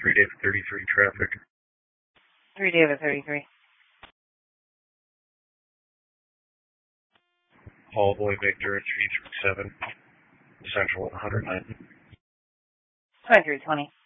3 David 33 traffic. 3 David 33. Hallboy Victor 337. Central 109. 2320.